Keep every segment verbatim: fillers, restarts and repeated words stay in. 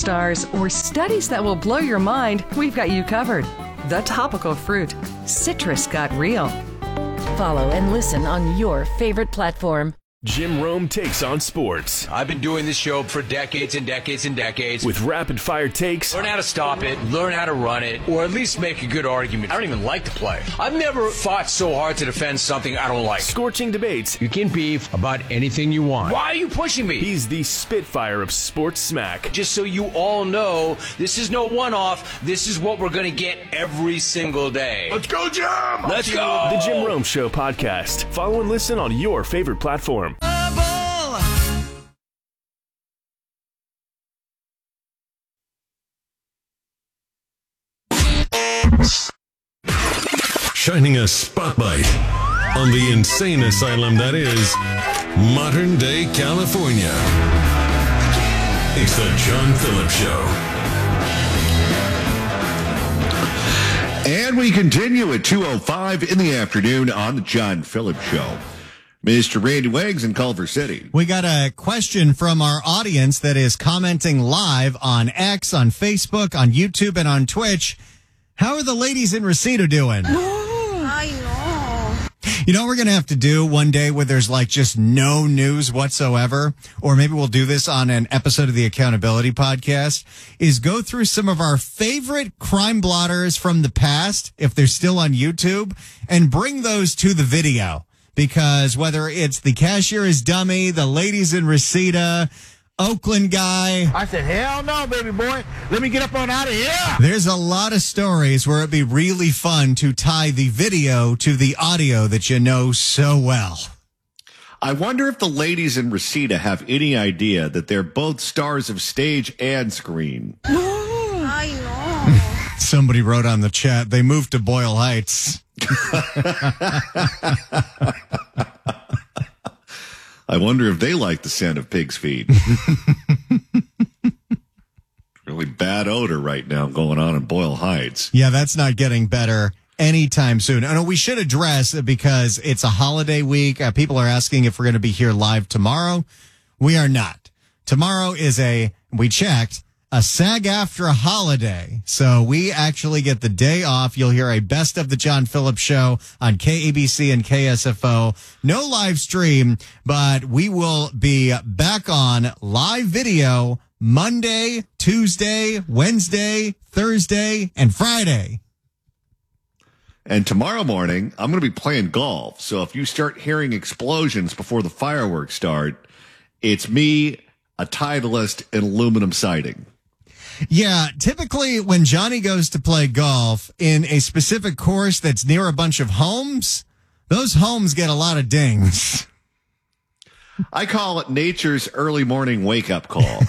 stars, or studies that will blow your mind, we've got you covered. The Topical Fruit. Citrus got real. Follow and listen on your favorite platform. Jim Rome takes on sports. I've been doing this show for decades and decades and decades. With rapid-fire takes. Learn how to stop it, learn how to run it, or at least make a good argument. I don't even like to play. I've never fought so hard to defend something I don't like. Scorching debates. You can beef about anything you want. Why are you pushing me? He's the Spitfire of sports smack. Just so you all know, this is no one-off. This is what we're going to get every single day. Let's go, Jim! Let's go! The Jim Rome Show podcast. Follow and listen on your favorite platform. Shining a spotlight on the insane asylum that is modern day California. It's the John Phillips Show. And we continue at two oh five in the afternoon on the John Phillips Show. Mister Randy Wags in Culver City. We got a question from our audience that is commenting live on X, on Facebook, on YouTube, and on Twitch. How are the ladies in Reseda doing? I know. You know what we're going to have to do one day where there's like just no news whatsoever, or maybe we'll do this on an episode of the Accountability Podcast, is go through some of our favorite crime blotters from the past, if they're still on YouTube, and bring those to the video. Because whether it's the cashier is dummy, the ladies in Reseda, Oakland guy. I said, hell no, baby boy. Let me get up on out of here. There's a lot of stories where it'd be really fun to tie the video to the audio that you know so well. I wonder if the ladies in Reseda have any idea that they're both stars of stage and screen. I know. Somebody wrote on the chat, they moved to Boyle Heights. I wonder if they like the scent of pig's feet. Really bad odor right now going on in Boyle Heights. Yeah, that's not getting better anytime soon. I know we should address, because it's a holiday week. Uh, people are asking if we're going to be here live tomorrow. We are not. Tomorrow is a, we checked, a SAG-AFTRA holiday. So we actually get the day off. You'll hear a best of the John Phillips Show on K A B C and K S F O. No live stream, but we will be back on live video Monday, Tuesday, Wednesday, Thursday, and Friday. And tomorrow morning, I'm going to be playing golf. So if you start hearing explosions before the fireworks start, it's me, a Titleist, and aluminum siding. Yeah, typically when Johnny goes to play golf in a specific course that's near a bunch of homes, those homes get a lot of dings. I call it nature's early morning wake-up call.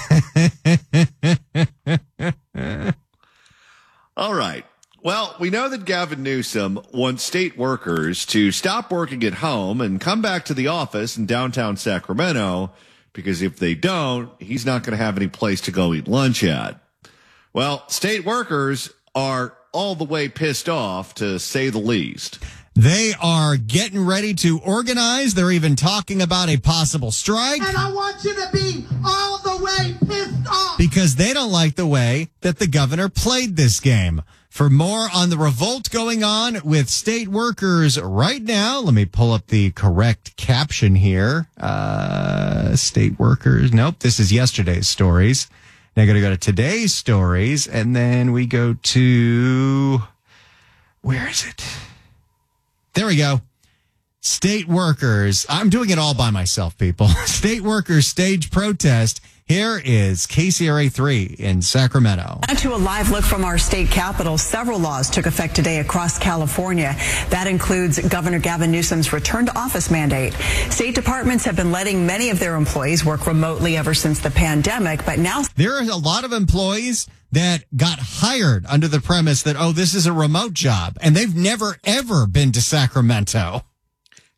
All right. Well, we know that Gavin Newsom wants state workers to stop working at home and come back to the office in downtown Sacramento, because if they don't, he's not going to have any place to go eat lunch at. Well, state workers are all the way pissed off, to say the least. They are getting ready to organize. They're even talking about a possible strike. And I want you to be all the way pissed off. Because they don't like the way that the governor played this game. For more on the revolt going on with state workers right now, let me pull up the correct caption here. Uh, state workers. Nope, this is yesterday's stories. Now I got to go to today's stories, and then we go to, where is it? There we go. State workers. I'm doing it all by myself, people. State workers stage protest. Here is K C R A three in Sacramento. And to a live look from our state capitol, several laws took effect today across California. That includes Governor Gavin Newsom's return to office mandate. State departments have been letting many of their employees work remotely ever since the pandemic, but now there are a lot of employees that got hired under the premise that, oh, this is a remote job, and they've never, ever been to Sacramento.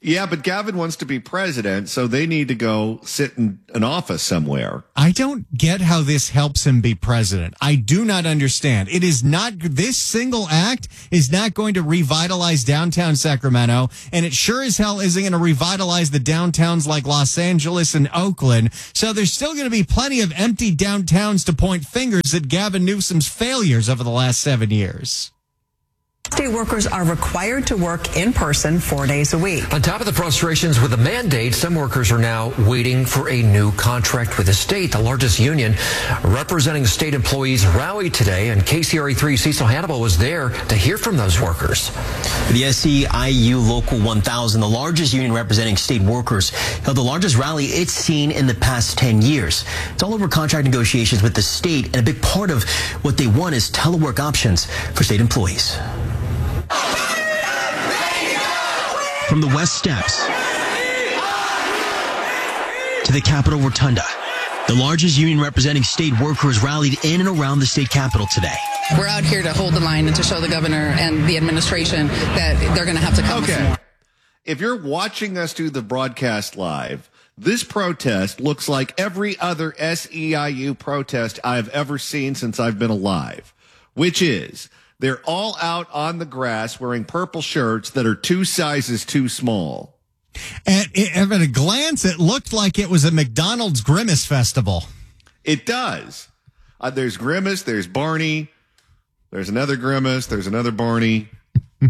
Yeah, but Gavin wants to be president, so they need to go sit in an office somewhere. I don't get how this helps him be president. I do not understand. It is not, this single act is not going to revitalize downtown Sacramento, and it sure as hell isn't going to revitalize the downtowns like Los Angeles and Oakland. So there's still going to be plenty of empty downtowns to point fingers at Gavin Newsom's failures over the last seven years. State workers are required to work in person four days a week. On top of the frustrations with the mandate, some workers are now waiting for a new contract with the state. The largest union representing state employees rallied today, and K C R E three Cecil Hannibal was there to hear from those workers. The S E I U Local one thousand, the largest union representing state workers, held the largest rally it's seen in the past ten years. It's all over contract negotiations with the state, and a big part of what they want is telework options for state employees. From the West Steps to the Capitol Rotunda, the largest union representing state workers rallied in and around the state capitol today. We're out here to hold the line and to show the governor and the administration that they're going to have to come Okay. with more. If you're watching us do the broadcast live, this protest looks like every other S E I U protest I've ever seen since I've been alive, which is they're all out on the grass wearing purple shirts that are two sizes too small. At, at a glance, it looked like it was a McDonald's Grimace Festival. It does. Uh, there's Grimace, there's Barney, there's another Grimace, there's another Barney. So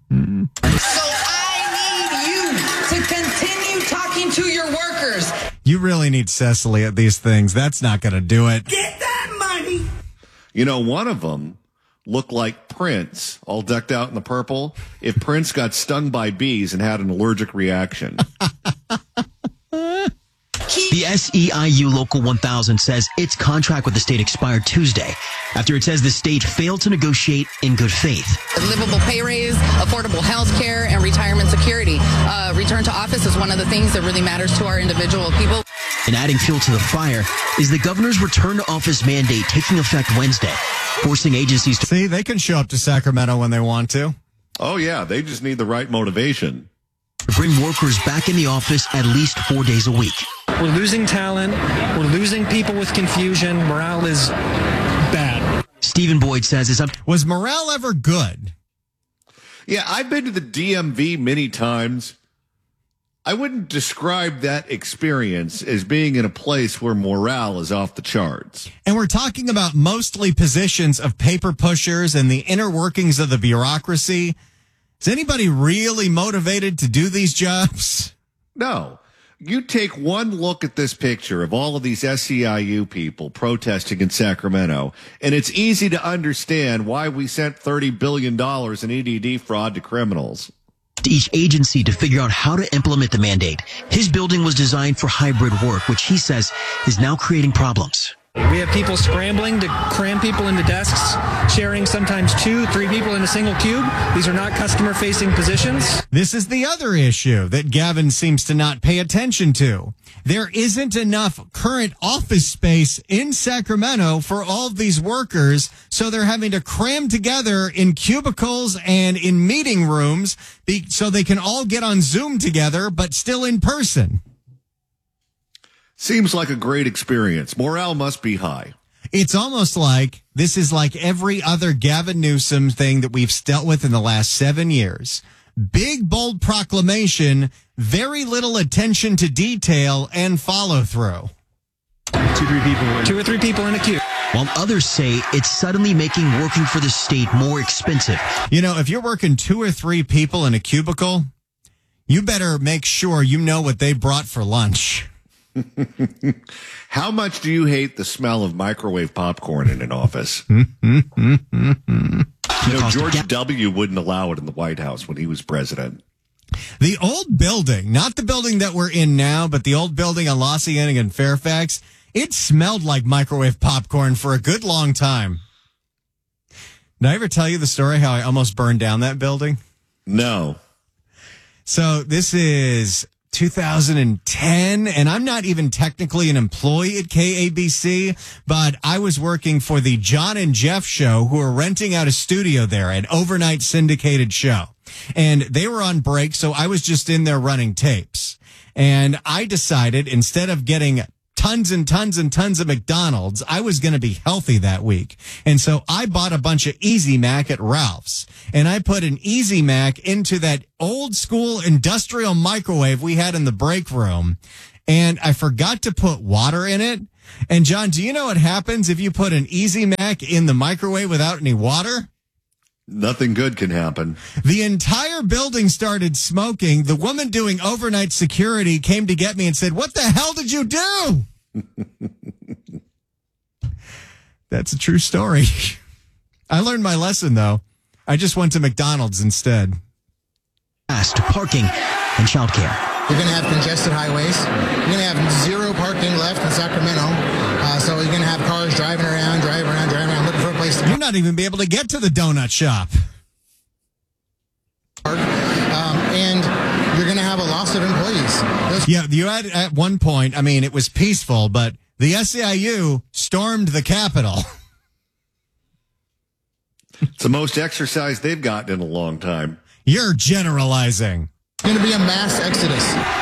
I need you to continue talking to your workers. You really need Cecily at these things. That's not going to do it. Get that money. You know, one of them looked like Prince, all decked out in the purple, if Prince got stung by bees and had an allergic reaction. The S E I U Local one thousand says its contract with the state expired Tuesday after it says the state failed to negotiate in good faith. A livable pay raise, affordable health care, and retirement security. Uh, return to office is one of the things that really matters to our individual people. And adding fuel to the fire is the governor's return to office mandate taking effect Wednesday, forcing agencies to... See, they can show up to Sacramento when they want to. Oh, yeah, they just need the right motivation. Bring workers back in the office at least four days a week. We're losing talent. We're losing people with confusion. Morale is bad. Stephen Boyd says it's up. Was morale ever good? Yeah, I've been to the D M V many times. I wouldn't describe that experience as being in a place where morale is off the charts. And we're talking about mostly positions of paper pushers and the inner workings of the bureaucracy. Is anybody really motivated to do these jobs? No. You take one look at this picture of all of these S E I U people protesting in Sacramento, and it's easy to understand why we sent thirty billion dollars in E D D fraud to criminals. Each agency to figure out how to implement the mandate. His building was designed for hybrid work, which he says is now creating problems. We have people scrambling to cram people into desks, sharing sometimes two, three people in a single cube. These are not customer-facing positions. This is the other issue that Gavin seems to not pay attention to. There isn't enough current office space in Sacramento for all of these workers, so they're having to cram together in cubicles and in meeting rooms be- so they can all get on Zoom together, but still in person. Seems like a great experience. Morale must be high. It's almost like this is like every other Gavin Newsom thing that we've dealt with in the last seven years. Big, bold proclamation, very little attention to detail and follow through. Two, three people. Two or three people in a queue. While others say it's suddenly making working for the state more expensive. You know, if you're working two or three people in a cubicle, you better make sure you know what they brought for lunch. How much do you hate the smell of microwave popcorn in an office? You know, George W. wouldn't allow it in the White House when he was president. The old building, not the building that we're in now, but the old building on Lossianic and Fairfax, it smelled like microwave popcorn for a good long time. Did I ever tell you the story how I almost burned down that building? No. So this is two thousand ten, and I'm not even technically an employee at K A B C, but I was working for the John and Jeff show, who are renting out a studio there, an overnight syndicated show. and they were on break. So I was just in there running tapes, and I decided instead of getting tons and tons and tons of McDonald's, I was going to be healthy that week. And so I bought a bunch of Easy Mac at Ralph's, and I put an Easy Mac into that old school industrial microwave we had in the break room. And I forgot to put water in it. And John, do you know what happens if you put an Easy Mac in the microwave without any water? Nothing good can happen. The entire building started smoking. The woman doing overnight security came to get me and said, "What the hell did you do?" That's a true story. I learned my lesson, though. I just went to McDonald's instead. Fast parking and childcare. You're going to have congested highways. You're going to have zero parking left in Sacramento. Uh, so you're going to have cars driving around, driving around, driving around, looking for a place to You're not even be able to get to the donut shop. park. Um, and you're going to have a loss of employees. Those- Yeah, you had at one point, I mean, it was peaceful, but the S E I U stormed the Capitol. It's the most exercise they've gotten in a long time. You're generalizing. It's going to be a mass exodus.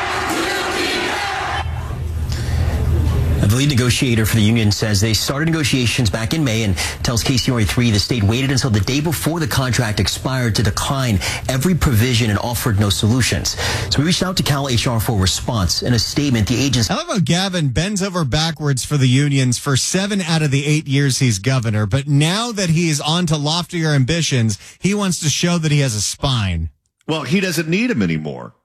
The lead negotiator for the union says they started negotiations back in May and tells K C R A three the state waited until the day before the contract expired to decline every provision and offered no solutions. So we reached out to Cal H R for a response. In a statement, the agency... I love how Gavin bends over backwards for the unions for seven out of the eight years he's governor, but now that he's on to loftier ambitions, he wants to show that he has a spine. Well, he doesn't need him anymore.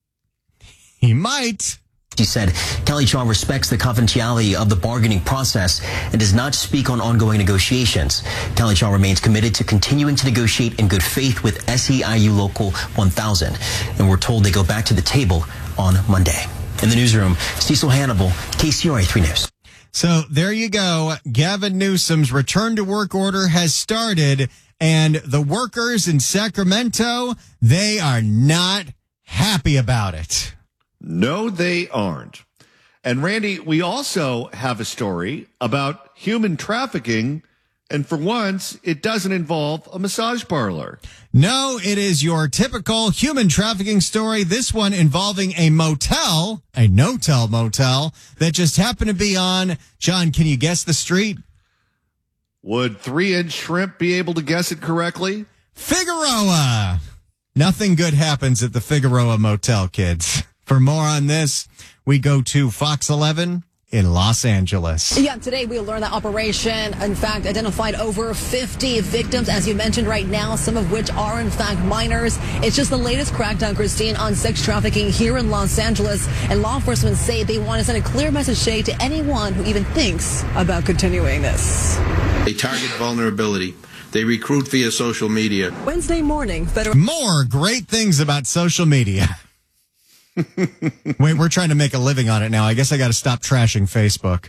He might. She said Cal H R respects the confidentiality of the bargaining process and does not speak on ongoing negotiations. Cal H R remains committed to continuing to negotiate in good faith with S E I U Local one thousand. And we're told they go back to the table on Monday. In the newsroom, Cecil Hannibal, K C R A three News. So there you go. Gavin Newsom's return to work order has started, and the workers in Sacramento, they are not happy about it. No, they aren't. And Randy, we also have a story about human trafficking, and for once, it doesn't involve a massage parlor. No, it is your typical human trafficking story. This one involving a motel, a no-tell motel, that just happened to be on, John, can you guess the street? Would three-inch shrimp be able to guess it correctly? Figueroa. Nothing good happens at the Figueroa Motel, kids. For more on this, we go to Fox eleven in Los Angeles. Yeah, today we learned that operation, in fact, identified over fifty victims, as you mentioned right now, some of which are, in fact, minors. It's just the latest crackdown, Christine, on sex trafficking here in Los Angeles. And law enforcement say they want to send a clear message today to anyone who even thinks about continuing this. They target vulnerability. They recruit via social media. Wednesday morning, federal... More great things about social media. Wait, we're trying to make a living on it now. I guess I got to stop trashing Facebook.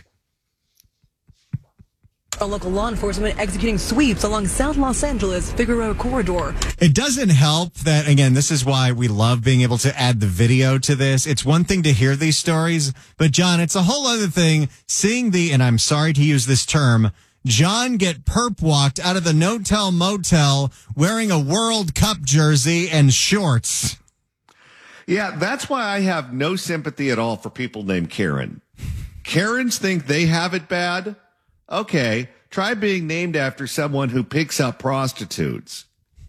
A local law enforcement executing sweeps along South Los Angeles Figueroa corridor. It doesn't help that, again, this is why we love being able to add the video to this. It's one thing to hear these stories, but John, it's a whole other thing seeing the, and I'm sorry to use this term, John get perp walked out of the no-tell motel wearing a World Cup jersey and shorts. Yeah, that's why I have no sympathy at all for people named Karen. Karens think they have it bad. Okay, try being named after someone who picks up prostitutes.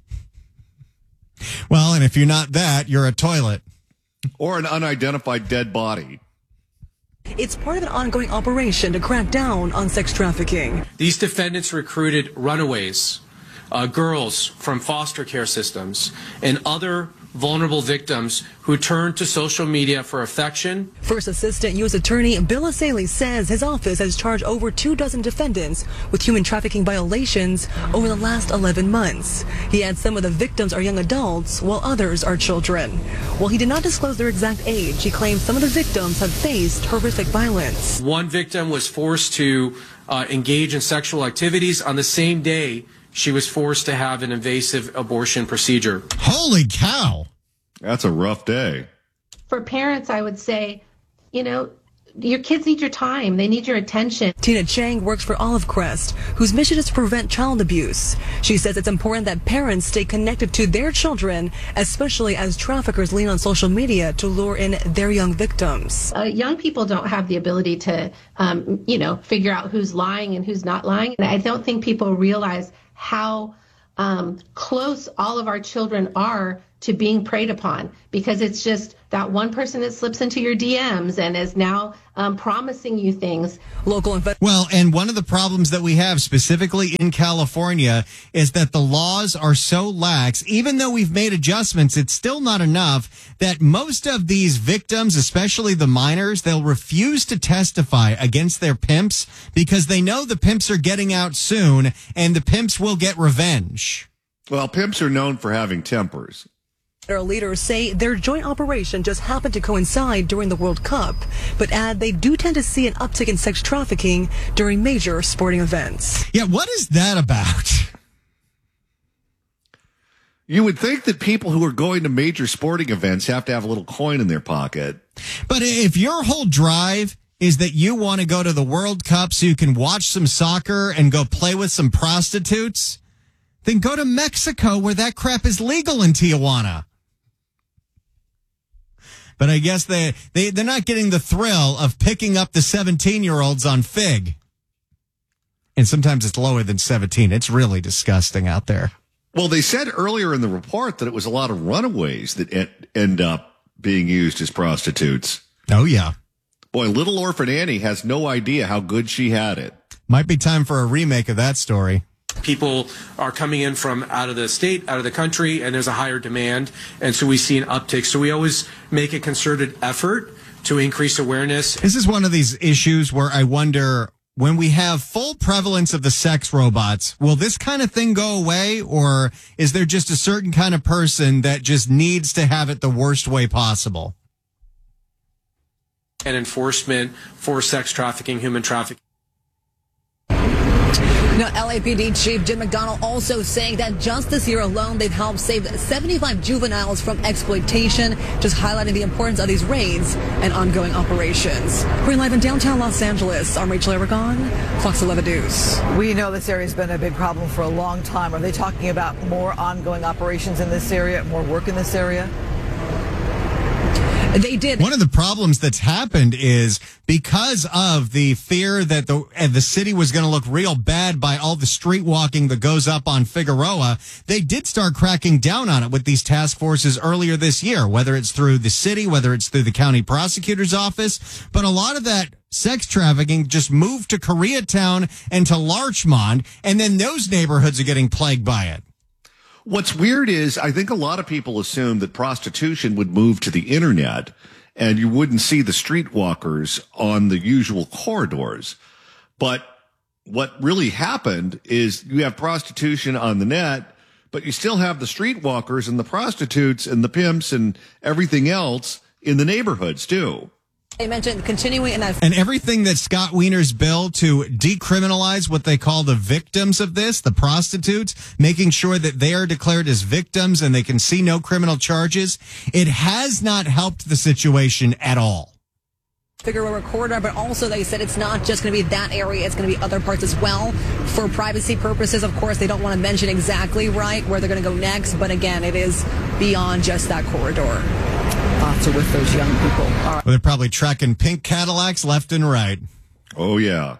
Well, and if you're not that, you're a toilet. Or an unidentified dead body. It's part of an ongoing operation to crack down on sex trafficking. These defendants recruited runaways, uh, girls from foster care systems, and other vulnerable victims who turn to social media for affection. First Assistant U S Attorney Bill Asaley says his office has charged over two dozen defendants with human trafficking violations over the last eleven months. He adds some of the victims are young adults, while others are children. While he did not disclose their exact age, he claims some of the victims have faced horrific violence. One victim was forced to uh, engage in sexual activities on the same day she was forced to have an invasive abortion procedure. Holy cow. That's a rough day. For parents, I would say, you know, your kids need your time. They need your attention. Tina Chang works for Olive Crest, whose mission is to prevent child abuse. She says it's important that parents stay connected to their children, especially as traffickers lean on social media to lure in their young victims. Uh, young people don't have the ability to, um, you know, figure out who's lying and who's not lying. And I don't think people realize how um, close all of our children are to being preyed upon, because it's just that one person that slips into your D Ms and is now um, promising you things. Local inve- Well, and one of the problems that we have specifically in California is that the laws are so lax. Even though we've made adjustments, it's still not enough that most of these victims, especially the minors, they'll refuse to testify against their pimps because they know the pimps are getting out soon and the pimps will get revenge. Well, pimps are known for having tempers. Their leaders say their joint operation just happened to coincide during the World Cup, but add they do tend to see an uptick in sex trafficking during major sporting events. Yeah, what is that about? You would think that people who are going to major sporting events have to have a little coin in their pocket. But if your whole drive is that you want to go to the World Cup so you can watch some soccer and go play with some prostitutes, then go to Mexico where that crap is legal in Tijuana. But I guess they, they, they're not getting the thrill of picking up the seventeen-year-olds on Fig. And sometimes it's lower than seventeen. It's really disgusting out there. Well, they said earlier in the report that it was a lot of runaways that en- end up being used as prostitutes. Oh, yeah. Boy, Little Orphan Annie has no idea how good she had it. Might be time for a remake of that story. People are coming in from out of the state, out of the country, and there's a higher demand. And so we see an uptick. So we always make a concerted effort to increase awareness. This is one of these issues where I wonder, when we have full prevalence of the sex robots, will this kind of thing go away? Or is there just a certain kind of person that just needs to have it the worst way possible? And enforcement for sex trafficking, human trafficking. Now, L A P D Chief Jim McDonnell also saying that just this year alone, they've helped save seventy-five juveniles from exploitation, just highlighting the importance of these raids and ongoing operations. We're live in downtown Los Angeles. I'm Rachel Aragon, Fox eleven News. We know this area has been a big problem for a long time. Are they talking about more ongoing operations in this area, more work in this area? They did. One of the problems that's happened is because of the fear that the uh, the city was going to look real bad by all the street walking that goes up on Figueroa, they did start cracking down on it with these task forces earlier this year, whether it's through the city, whether it's through the county prosecutor's office. But a lot of that sex trafficking just moved to Koreatown and to Larchmont, and then those neighborhoods are getting plagued by it. What's weird is I think a lot of people assume that prostitution would move to the internet and you wouldn't see the streetwalkers on the usual corridors. But what really happened is you have prostitution on the net, but you still have the streetwalkers and the prostitutes and the pimps and everything else in the neighborhoods too. They mentioned continuing in that. And everything that Scott Wiener's bill to decriminalize what they call the victims of this, the prostitutes, making sure that they are declared as victims and they can see no criminal charges, it has not helped the situation at all. Figueroa corridor, but also they said it's not just going to be that area, it's going to be other parts as well. For privacy purposes, of course, they don't want to mention exactly right where they're going to go next, but again, it is beyond just that corridor. Thoughts are with those young people. All right. Well, they're probably tracking pink Cadillacs left and right. Oh, yeah.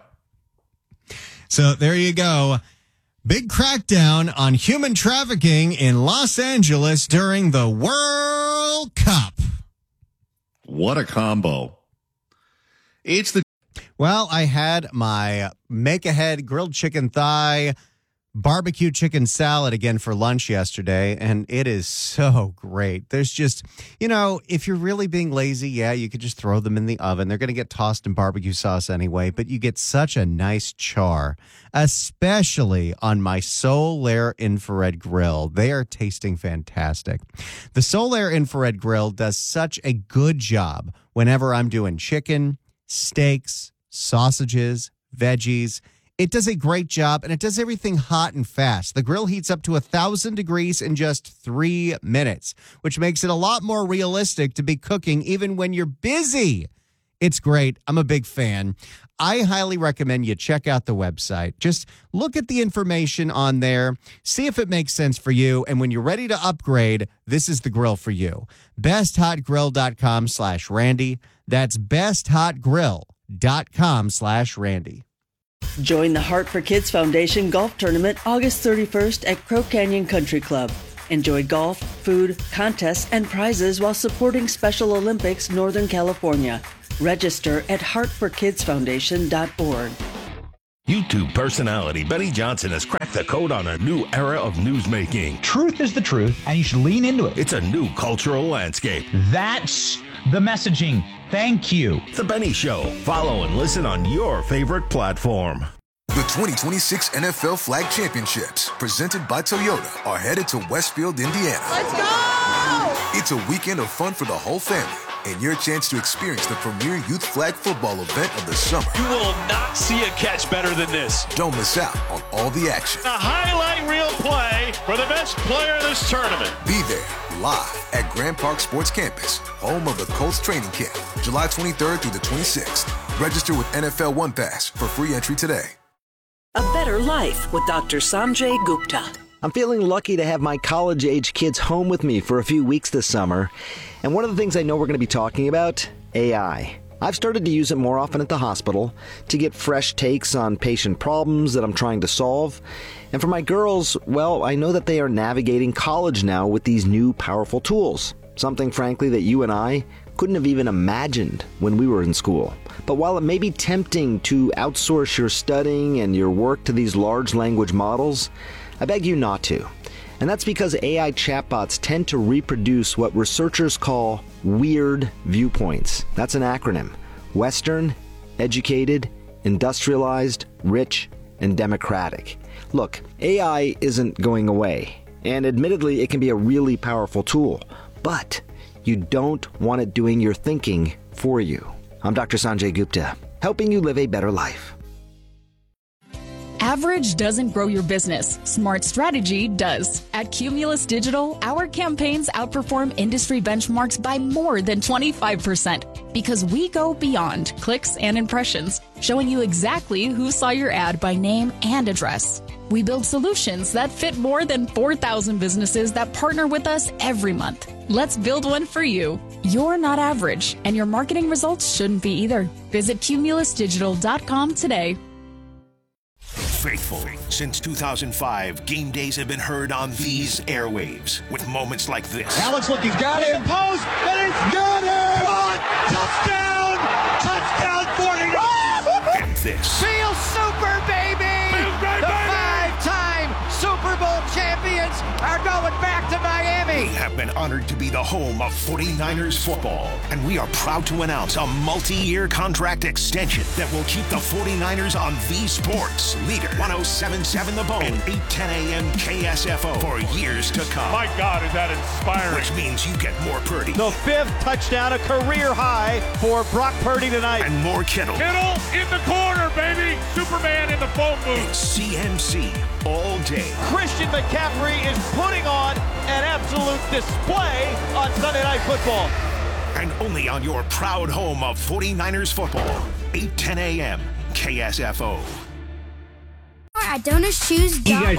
So there you go. Big crackdown on human trafficking in Los Angeles during the World Cup. What a combo. It's the. Well, I had my make-ahead grilled chicken thigh barbecue chicken salad again for lunch yesterday, and it is so great. There's just, you know, if you're really being lazy, yeah, you could just throw them in the oven. They're going to get tossed in barbecue sauce anyway, but you get such a nice char, especially on my Solaire infrared grill. They are tasting fantastic. The Solaire infrared grill does such a good job whenever I'm doing chicken, steaks, sausages, veggies. It does a great job, and it does everything hot and fast. The grill heats up to one thousand degrees in just three minutes, which makes it a lot more realistic to be cooking even when you're busy. It's great. I'm a big fan. I highly recommend you check out the website. Just look at the information on there, see if it makes sense for you, and when you're ready to upgrade, this is the grill for you. besthotgrill.com slash Randy. That's besthotgrill.com slash Randy. Join the Heart for Kids Foundation Golf Tournament August thirty-first at Crow Canyon Country Club. Enjoy golf, food, contests, and prizes while supporting Special Olympics Northern California. Register at heart for kids foundation dot org. YouTube personality Benny Johnson has cracked the code on a new era of newsmaking. Truth is the truth, and you should lean into it. It's a new cultural landscape. That's the messaging. Thank you. The Benny Show. Follow and listen on your favorite platform. The twenty twenty-six N F L Flag Championships, presented by Toyota, are headed to Westfield, Indiana. Let's go! It's a weekend of fun for the whole family, and your chance to experience the premier youth flag football event of the summer. You will not see a catch better than this. Don't miss out on all the action. A highlight reel play for the best player in this tournament. Be there, live at Grand Park Sports Campus, home of the Colts training camp, July twenty-third through the twenty-sixth. Register with N F L One Pass for free entry today. A better life with Doctor Sanjay Gupta. I'm feeling lucky to have my college-age kids home with me for a few weeks this summer. And one of the things I know we're going to be talking about, A I. I've started to use it more often at the hospital to get fresh takes on patient problems that I'm trying to solve. And for my girls, well, I know that they are navigating college now with these new powerful tools. Something, frankly, that you and I couldn't have even imagined when we were in school. But while it may be tempting to outsource your studying and your work to these large language models, I beg you not to. And that's because A I chatbots tend to reproduce what researchers call weird viewpoints. That's an acronym. Western, educated, industrialized, rich, and democratic. Look, A I isn't going away. And admittedly, it can be a really powerful tool. But you don't want it doing your thinking for you. I'm Doctor Sanjay Gupta, helping you live a better life. Average doesn't grow your business. Smart strategy does. At Cumulus Digital, our campaigns outperform industry benchmarks by more than twenty-five percent because we go beyond clicks and impressions, showing you exactly who saw your ad by name and address. We build solutions that fit more than four thousand businesses that partner with us every month. Let's build one for you. You're not average, and your marketing results shouldn't be either. Visit cumulus digital dot com today. Faithful. Since two thousand five, game days have been heard on these airwaves with moments like this. Alex looking, got him. Post, and it's got him. Touchdown! Touchdown, forty-nine! And this. Feel super, baby! Feels great, the baby! Five-time Super Bowl champions are going back to Miami. We have been honored to be the home of forty-niners football, and we are proud to announce a multi-year contract extension that will keep the forty-niners on V Sports, leader one oh seven point seven The Bone, and eight ten a.m. K S F O for years to come. My God, is that inspiring. Which means you get more Purdy. The fifth touchdown, a career high for Brock Purdy tonight. And more Kittle. Kittle in the corner, baby. Superman in the phone booth. And C M C all day. Christian McCaffrey is putting on an absolute display on Sunday Night Football. And only on your proud home of forty-niners football, eight ten a.m. K S F O. At donors choose